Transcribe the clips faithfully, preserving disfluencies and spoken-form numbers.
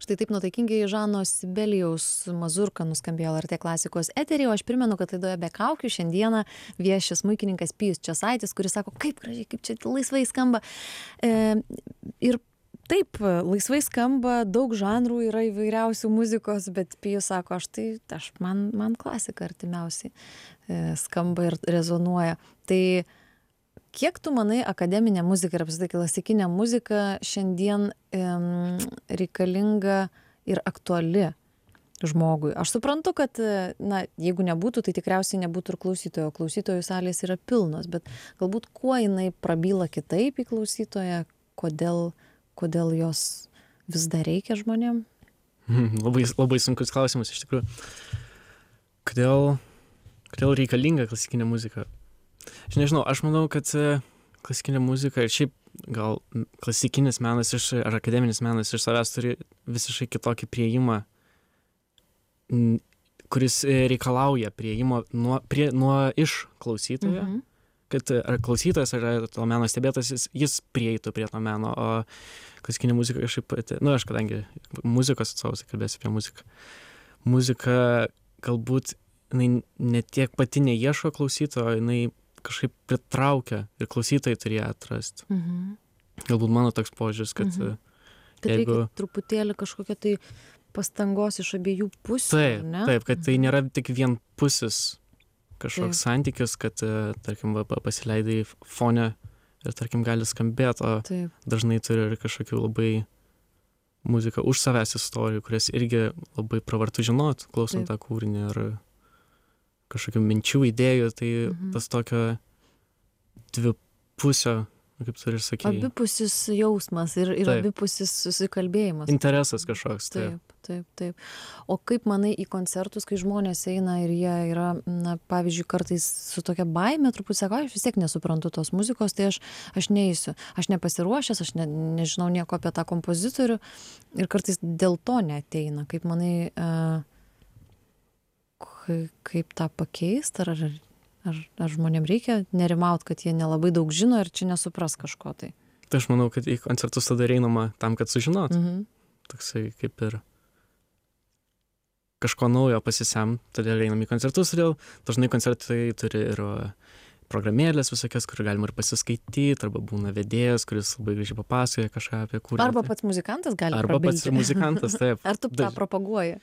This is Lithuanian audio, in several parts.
Štai taip nuotaikingai Žano Sibelijaus mazurka nuskambėjo L R T klasikos eteryje, o aš primenu, kad laidoje Be kaukių šiandieną vieši smuikininkas Pijus Česaitis, kuris sako, kaip gražiai, kaip čia laisvai skamba. E, ir taip, laisvai skamba, daug žanrų yra įvairiausių muzikos, bet Pijus sako, aš tai, aš, man, man klasika artimiausiai e, skamba ir rezonuoja. Tai kiek tu manai akademinė muzika ir apskritai klasikinė muzika šiandien em, reikalinga ir aktuali žmogui? Aš suprantu, kad, na, jeigu nebūtų, tai tikriausiai nebūtų ir klausytojo. Klausytojų salės yra pilnos, bet galbūt kuo jinai prabyla kitaip į klausytoją, kodėl, kodėl jos vis dar reikia žmonėm? Hmm, labai, labai sunkus klausimas iš tikrųjų. Kodėl, kodėl reikalinga klasikinė muzika? Aš nežinau, aš manau, kad klasikinė muzika ir šiaip gal klasikinis menas iš, ar akademinis menas iš savęs turi visiškai kitokį priėjimą, kuris reikalauja priėjimo nuo, prie, nuo iš klausytojo, mhm. kad ar klausytojas, ar to meno stebėtas, jis, jis prieitų prie to meno, o klasikinė muzika kažkaip pati, nu aš kadangi muzikos atstovas, kalbėsiu apie muziką, muzika galbūt jinai ne tiek pati neieško klausytojo, jinai kažkaip pritraukia ir klausytojai turi ją atrasti. Mhm. Galbūt mano toks požiūris, kad mhm. kad jeigu... reikia truputėlį kažkokia tai pastangos iš abiejų pusių, taip, ne? Taip, kad mhm. tai nėra tik vienpusis kažkoks taip. santykis, kad, tarkim, va, pasileidai fone ir, tarkim, gali skambėti, o taip. Dažnai turi ir kažkokių labai muziką už savęs istorijų, kurias irgi labai pravartu žinot, klausant taip. Tą kūrinį ir kažkokių minčių, idėjų, tai mhm. tas tokio dvipusio, kaip turi ir sakyti. Abipusis jausmas ir, ir abipusis susikalbėjimas. Interesas kažkoks. Taip, taip, taip. O kaip manai į koncertus, kai žmonės eina ir jie yra, na, pavyzdžiui, kartais su tokia baime, truputį sako, aš vis tiek nesuprantu tos muzikos, tai aš, aš neįsiu. Aš nepasiruošęs, aš ne, nežinau nieko apie tą kompozitorių ir kartais dėl to neateina. Kaip manai... Uh, kaip tą pakeist, ar, ar, ar, ar žmonėm reikia nerimaut, kad jie nelabai daug žino ir čia nesupras kažko tai? Tai aš manau, kad į koncertus tada einama tam, kad sužinot. Mhm. Toksai kaip ir kažko naujo pasisem, todėl einam į koncertus, todėl dažnai koncertai turi ir programėlės visokias, kur galima ir pasiskaityti, arba būna vedėjas, kuris labai gražiai papasakoja kažką apie kūrinį. Arba pats muzikantas gali arba prabilti. Arba pats muzikantas, taip. Ar tu tą propaguoji?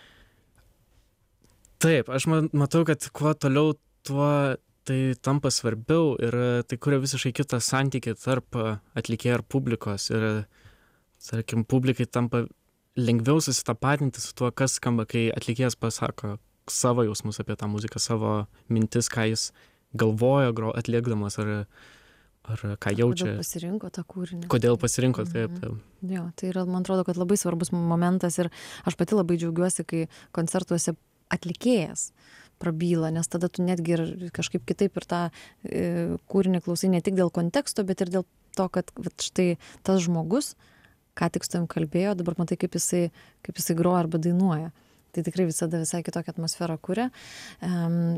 Taip, aš matau, kad kuo toliau, tuo tai tampa svarbiau ir tai kuria visiškai kitą santykį tarp atlikėjo ir publikos. Ir, tarkim, publikai tampa lengviau susitapatinti su tuo, kas skamba, kai atlikėjas pasako savo jausmus apie tą muziką, savo mintis, ką jis galvoja atliekdamas, ar, ar ką jaučia. Kodėl pasirinko tą kūrinį. Kodėl pasirinko, taip, taip. Jo, tai yra, man atrodo, kad labai svarbus momentas ir aš pati labai džiaugiuosi, kai koncertuose atlikėjas prabyla, nes tada tu netgi ir kažkaip kitaip ir tą e, kūrinį klausai ne tik dėl konteksto, bet ir dėl to, kad vat, štai tas žmogus, ką tik su tavim kalbėjo, dabar matai, kaip jisai, kaip jisai groja arba dainuoja. Tai tikrai visada visai kitokią atmosferą kuria. Um,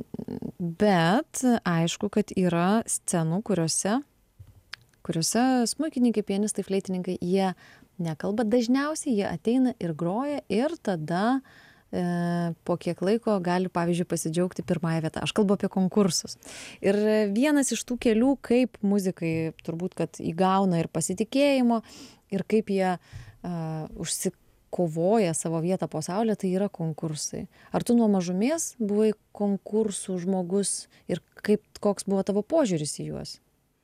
bet aišku, kad yra scenų, kuriuose, kuriuose smuikininkai, pianistai, fleitininkai, jie nekalba dažniausiai, jie ateina ir groja ir tada po kiek laiko gali, pavyzdžiui, pasidžiaugti pirmąją vietą. Aš kalbu apie konkursus. Ir vienas iš tų kelių, kaip muzikai turbūt, kad įgauna ir pasitikėjimo, ir kaip jie uh, užsikovoja savo vietą po saulę, tai yra konkursai. Ar tu nuo mažumės buvai konkursų žmogus ir kaip, koks buvo tavo požiūris į juos?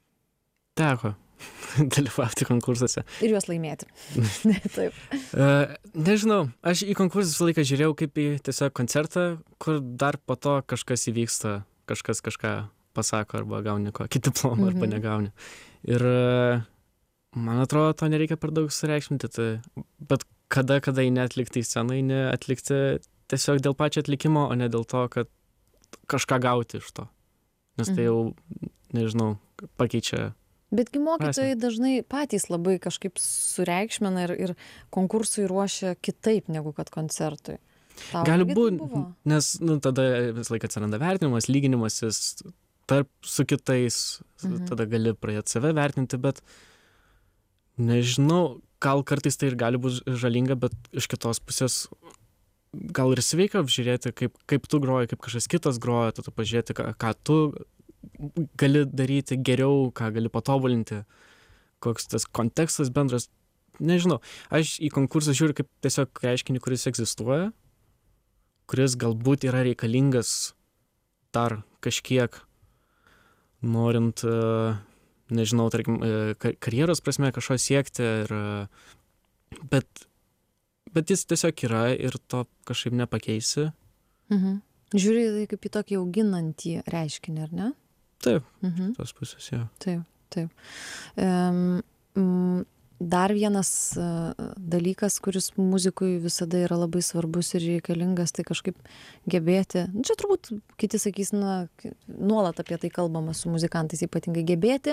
Teko dalyvauti konkursuose. Ir juos laimėti. Taip. Uh, nežinau, aš į konkursus visą laiką žiūrėjau kaip į tiesiog koncertą, kur dar po to kažkas įvyksta, kažkas kažką pasako arba gauni kokį diplomą arba mhm. negauni. Ir uh, man atrodo, to nereikia per daug sureikšminti, tai, bet kada, kada į neatlikti į sceną, į neatlikti tiesiog dėl pačio atlikimo, o ne dėl to, kad kažką gauti iš to. Nes tai jau, nežinau, pakeičia. Betgi mokytojai dažnai patys labai kažkaip sureikšmina ir, ir konkursui ruošia kitaip negu kad koncertui. Tau gali būti, nes nu, tada vis laik atsiranda vertinimas, lyginimasis tarp su kitais, mhm. tada gali pradėti save vertinti, bet nežinau, gal kartais tai ir gali būt žalinga, bet iš kitos pusės gal ir sveika apžiūrėti, kaip, kaip tu groji, kaip kažkas kitas groja, tada pažiūrėti, ką, ką tu gali daryti geriau, ką gali patobulinti, koks tas kontekstas bendras. Nežinau, aš į konkursą žiūriu kaip tiesiog reiškinį, kuris egzistuoja, kuris galbūt yra reikalingas dar kažkiek, norint, nežinau, tarkim, karjeros prasme kažko siekti, ir, bet, bet jis tiesiog yra ir to kažkaip nepakeisi. Mhm. Žiūri tai kaip į tokį auginantį reiškinį, ar ne? Taip, Mhm. tos pusės, jo. Taip, taip. Um, mm, dar vienas uh, dalykas, kuris muzikui visada yra labai svarbus ir reikalingas, tai kažkaip gebėti, nu, čia turbūt kiti sakys, na, nuolat apie tai kalbama su muzikantais, ypatingai gebėti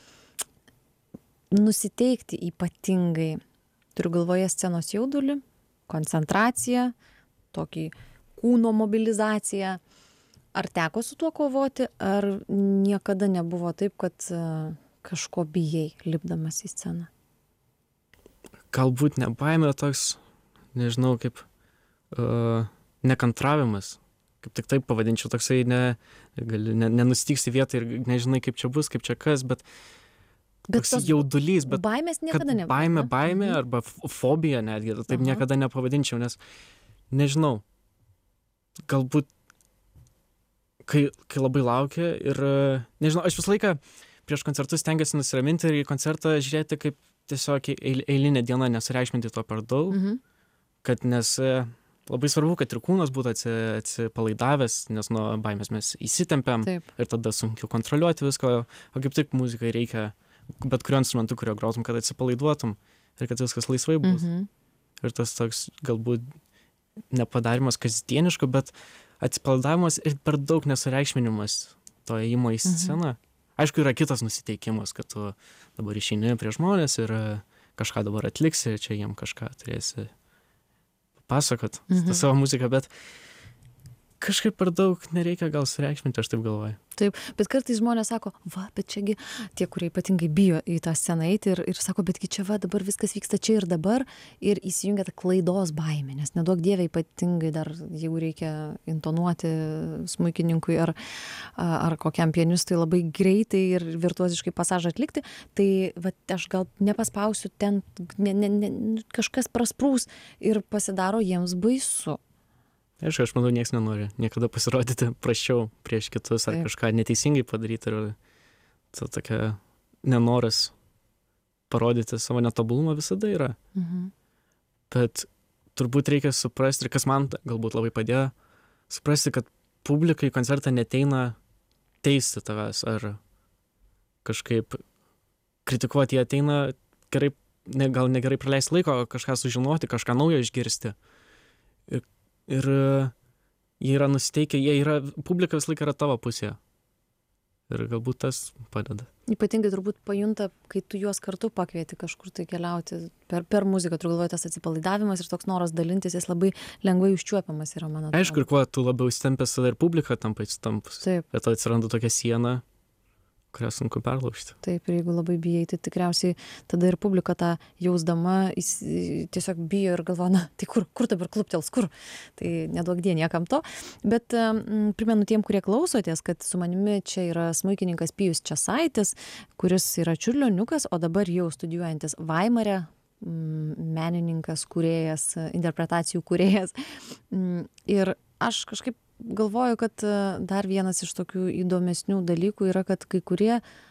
nusiteikti ypatingai, turiu galvoje scenos jaudulį, koncentraciją, tokį kūno mobilizaciją. Ar teko su tuo kovoti, ar niekada nebuvo taip, kad uh, kažko bijai, lipdamas į sceną? Galbūt ne baimė, toks, nežinau, kaip uh, nekantravimas, kaip tik taip pavadinčiau, toksai ne, gali, ne, nenustygsi vietą ir nežinai, kaip čia bus, kaip čia kas, bet, bet toks jaudulys, bet baimės niekada nebuvo. Baimė, baimė mhm. arba fobija netgi, taip Aha. niekada nepavadinčiau, nes nežinau, galbūt kai, kai labai laukia ir, nežinau, aš visą laiką prieš koncertus stengiuosi nusiraminti ir į koncertą žiūrėti kaip tiesiog eilinė diena, nesureikšminti to per daug, mhm. kad nes labai svarbu, kad ir kūnas būtų atsi, atsipalaidavęs, nes nuo baimės mes įsitempiam Taip. Ir tada sunkiau kontroliuoti visko, o kaip tik muzikai reikia bet kuriuo instrumentu, kurio grotum, kad atsipalaiduotum ir kad viskas laisvai bus. Mhm. Ir tas toks galbūt nepadarimas kasdieniško, bet atsipalaidavimas ir per daug nesureikšminimas to ėjimo į sceną. Mhm. Aišku, yra kitas nusiteikimas, kad tu dabar išeini prie žmonės ir kažką dabar atliksi, čia jiem kažką turėsi pasakot, mhm. tą savo muziką, bet kažkaip per daug nereikia gal sureikšminti, aš taip galvoju. Taip, bet kartais žmonės sako, va, bet čiagi tie, kurie ypatingai bijo į tą sceną eiti ir, ir sako, betgi čia va, dabar viskas vyksta čia ir dabar ir įsijungia ta klaidos baimė, nes neduok dievė ypatingai dar, jeigu reikia intonuoti smuikininkui ar, ar kokiam pianistui labai greitai ir virtuoziškai pasažą atlikti, tai va, aš gal nepaspausiu ten, ne, ne, ne, kažkas prasprūs ir pasidaro jiems baisu. Aišku, aš manau, niekas nenori niekada pasirodyti prasčiau prieš kitus ar Taip. Kažką neteisingai padaryti ir ta tokia nenoras parodyti savo netobulumą visada yra. Mhm. Bet turbūt reikia suprasti, ir kas man galbūt labai padėjo, suprasti, kad publika į koncertą neteina teisti tavęs ar kažkaip kritikuoti, jie ateina gerai, ne, gal negerai praleisti laiko, kažką sužinoti, kažką naujo išgirsti. Ir Ir jie yra nusiteikę, jie yra, publika visą laiką yra tavo pusėje. Ir galbūt tas padeda. Ypatingai turbūt pajunta, kai tu juos kartu pakvieti kažkur tai keliauti per, per muziką, turiu galvoje, tas atsipalaidavimas ir toks noras dalintis, jis labai lengvai užčiuopiamas yra, man atrodo. Aišku, ir kuo tu labiau įstempęs, tada ir publika tampa įstempus. Taip. Ir tada atsiranda tokia siena, kurią sunku perlaužti. Taip, ir jeigu labai bijai, tai tikriausiai tada ir publika tą jausdama jis, tiesiog bijo ir galvoja, na, tai kur, kur dabar kluptels, kur? Tai neduok die niekam to. Bet um, primenu tiem, kurie klausotės, kad su manimi čia yra smuikininkas Pijus Česaitis, kuris yra čiurlioniukas, o dabar jau studijuojantis Vaimare, menininkas, kūrėjas, interpretacijų kūrėjas. Ir aš kažkaip galvoju, kad dar vienas iš tokių įdomesnių dalykų yra, kad kai kurie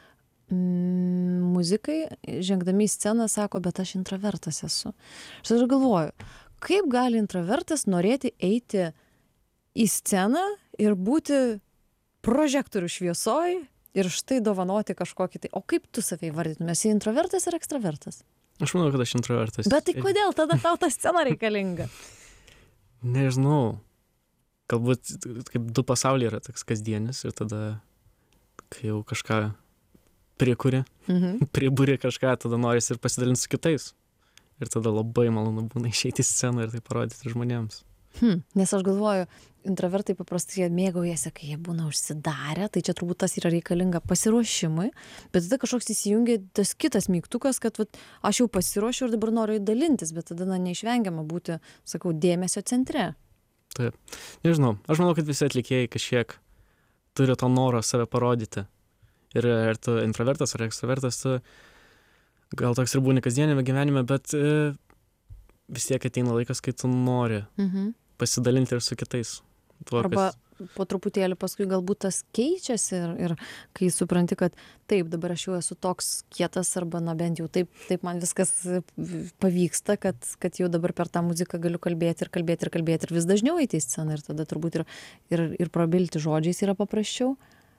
mm, muzikai, žengdami į sceną, sako, bet aš intravertas esu. Aš tada galvoju, kaip gali intravertas norėti eiti į sceną ir būti prožektorių šviesoj ir štai dovanoti kažkokį tai. O kaip tu save įvardytum? Esi introvertas ar ekstravertas? Aš manau, kad aš introvertas. Bet tai kodėl tada tau ta scena reikalinga? Nežinau. Galbūt kaip du pasauliai yra toks kasdienis ir tada, kai jau kažką prikuri, mhm. priburi kažką, tada norisi ir pasidalinti su kitais. Ir tada labai malonu būna išeiti į sceną ir tai parodyti žmonėms. Hm, nes aš galvoju, intravertai paprastai jie mėgaujasi, kai jie būna užsidarę, tai čia turbūt tas yra reikalinga pasiruošimui, bet tada kažkoks įsijungia tas kitas mygtukas, kad vat, aš jau pasiruošiu ir dabar noriu dalintis, bet tada na, neišvengiama būti, sakau, dėmesio centre. Taip. Nežinau, aš manau, kad visi atlikėjai kažkiek turi to noro save parodyti. Ir ar tu introvertas ar ekstravertas, tu gal toks ir būni kasdienėme gyvenime, bet e, vis tiek ateina laikas, kai tu nori Mhm. pasidalinti ir su kitais. Tuo, Arba kas... po truputėlį paskui galbūt tas keičiasi ir, ir kai supranti, kad taip, dabar aš jau esu toks kietas arba, na bent jau taip, taip man viskas pavyksta, kad, kad jau dabar per tą muziką galiu kalbėti ir kalbėti ir kalbėti ir vis dažniau eiti į sceną ir tada turbūt ir, ir, ir prabilti žodžiais yra paprasčiau.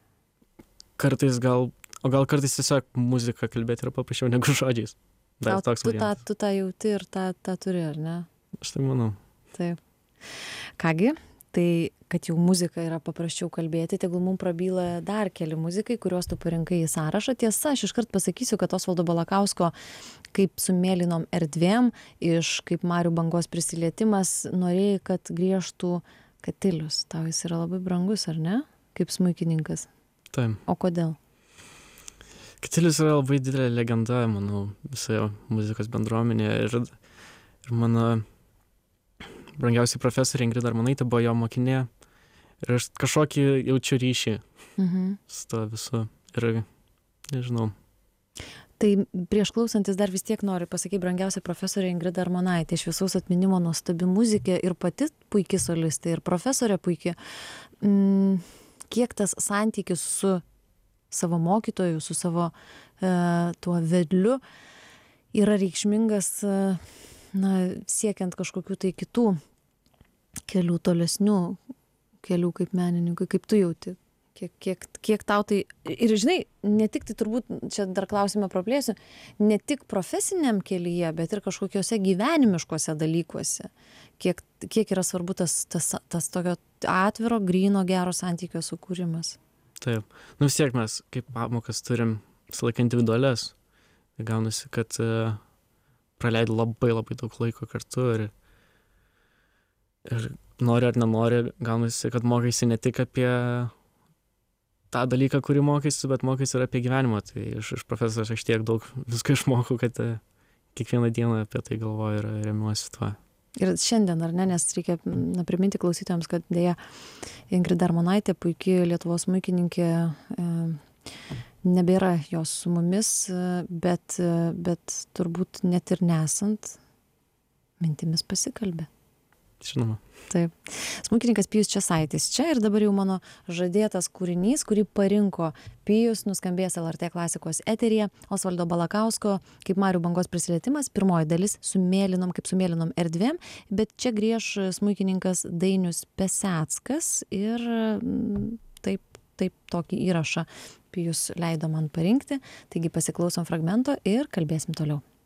Kartais gal, o gal kartais tiesiog muzika kalbėti yra paprasčiau negu žodžiais. Dar Tau, toks tu, tą, variantas. tu tą jauti ir tą, tą turi, ar ne? Aš tai manau. Taip. Kągi, tai kad jau muzika yra paprasčiau kalbėti, tegul mums prabyla dar keli muzikai, kuriuos tu parinkai į sąrašą. Tiesa, aš iškart pasakysiu, kad Osvaldo Balakausko kaip su mėlynom erdvėm iš kaip Marių bangos prisilietimas norėjai, kad griežtų Katilius. Tau jis yra labai brangus, ar ne? Kaip smuikininkas. Taip. O kodėl? Katilius yra labai didelė legenda, manau, visoje muzikos bendruomenėje. Ir, ir mano brangiausia profesorė Ingrida Armonaitė buvo jo mokinė. Ir aš kažkokį jaučiu ryšį Mhm. su to visu. Ir nežinau. Tai prieš klausantis dar vis tiek noriu pasakyti brangiausia profesorė Ingrida Armonaitė, iš visaus atminimo nuostabi muzikė ir pati puikiai solistė, ir profesorė puikiai. Mm, kiek tas santykis su savo mokytoju, su savo e, tuo vedliu yra reikšmingas, e, na, siekiant kažkokių tai kitų kelių tolesnių kelių kaip menininkui, kaip tu jauti? Kiek, kiek, kiek tau tai... Ir žinai, ne tik tai turbūt, čia dar klausimą praplėsiu, ne tik profesiniam kelyje, bet ir kažkokiuose gyvenimiškuose dalykuose. Kiek, kiek yra svarbu tas, tas, tas tokio atviro, gryno, gero santykio sukūrimas. Taip. Nu vis tiek mes kaip pamokas turim visą laiką individualias. Gaunasi, kad uh, praleidai labai labai daug laiko kartu ir, ir nori ar nenori, gaunasi, kad mokaisi ne tik apie tą dalyką, kurį mokaisi, bet mokaisi ir apie gyvenimą. Tai iš, iš profesorius aš tiek daug visko išmokau, kad uh, kiekvieną dieną apie tai galvoju ir remiuosi tuo. Ir šiandien, ar ne, nes reikia na, priminti klausytojams, kad dėja Ingrida Armonaitė, puikiai Lietuvos smuikininkė, e, nebėra jos su mumis, bet, bet turbūt net ir nesant, mintimis pasikalbė. Žinoma. Taip. Smuikininkas Pijus Česaitis čia ir dabar jau mano žadėtas kūrinys, kurį parinko Pijus, nuskambės L R T klasikos eteryje, Osvaldo Balakausko kaip Marių bangos prisilietimas, pirmoji dalis su mėlynom, kaip su mėlynom erdvėm, bet čia grieš smuikininkas Dainius Peseckas ir taip, taip tokį įrašą Pijus leido man parinkti, taigi pasiklausom fragmento ir kalbėsim toliau.